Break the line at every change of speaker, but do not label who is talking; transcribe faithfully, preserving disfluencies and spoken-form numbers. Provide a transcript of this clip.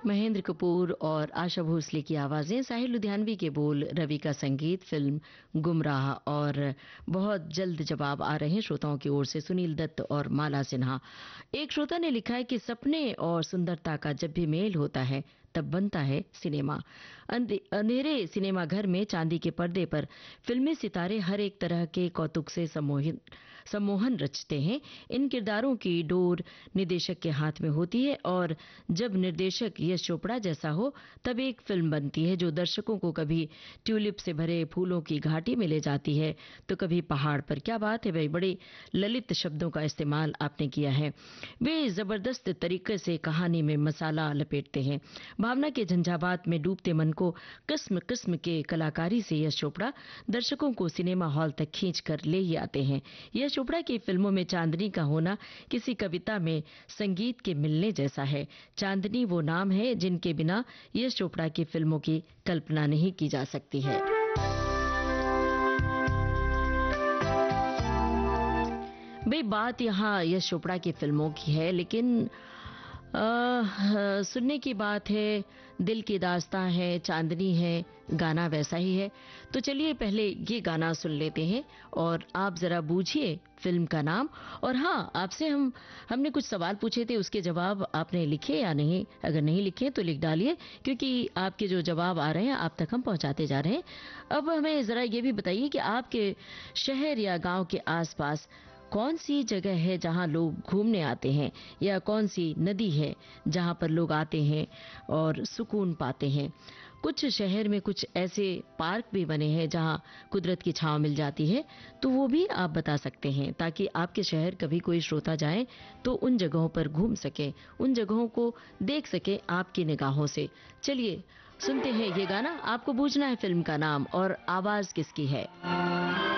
महेंद्र कपूर और आशा भोसले की आवाजें, साहिर लुधियानवी के बोल, रवि का संगीत, फिल्म गुमराह। और बहुत जल्द जवाब आ रहे हैं श्रोताओं की ओर से, सुनील दत्त और माला सिन्हा। एक श्रोता ने लिखा है कि सपने और सुंदरता का जब भी मेल होता है तब बनता है सिनेमा। अंधेरे सिनेमा घर में चांदी के पर्दे पर फिल्मी सितारे हर एक तरह के कौतुक से सम्मोहित सम्मोहन रचते हैं। इन किरदारों की डोर निर्देशक के हाथ में होती है और जब निर्देशक यश चोपड़ा जैसा हो तब एक फिल्म बनती है जो दर्शकों को कभी ट्यूलिप से भरे फूलों की घाटी में ले जाती है तो कभी पहाड़ पर। क्या बात है भाई, बड़े ललित शब्दों का इस्तेमाल आपने किया है। वे जबरदस्त तरीके से कहानी में मसाला लपेटते हैं। भावना के झंझावात में डूबते मन को किस्म किस्म के कलाकारी से यश चोपड़ा दर्शकों को सिनेमा हॉल तक खींच कर ले ही आते हैं। यश चोपड़ा की फिल्मों में चांदनी का होना किसी कविता में संगीत के मिलने जैसा है। चांदनी वो नाम है जिनके बिना यश चोपड़ा की फिल्मों की कल्पना नहीं की जा सकती है। भाई बात यहाँ यश चोपड़ा की फिल्मों की है, लेकिन आ, सुनने की बात है, दिल की दास्तां है, चांदनी है, गाना वैसा ही है। तो चलिए पहले ये गाना सुन लेते हैं और आप जरा बूझिए फिल्म का नाम। और हाँ, आपसे हम हमने कुछ सवाल पूछे थे, उसके जवाब आपने लिखे या नहीं? अगर नहीं लिखे तो लिख डालिए, क्योंकि आपके जो जवाब आ रहे हैं आप तक हम पहुंचाते जा रहे हैं। अब हमें जरा ये भी बताइए कि आपके शहर या गांव के आसपास कौन सी जगह है जहां लोग घूमने आते हैं, या कौन सी नदी है जहां पर लोग आते हैं और सुकून पाते हैं। कुछ शहर में कुछ ऐसे पार्क भी बने हैं जहां कुदरत की छांव मिल जाती है, तो वो भी आप बता सकते हैं ताकि आपके शहर कभी कोई श्रोता जाए तो उन जगहों पर घूम सके, उन जगहों को देख सके आपकी निगाहों से। चलिए सुनते हैं ये गाना। आपको बूझना है फिल्म का नाम और आवाज किसकी है।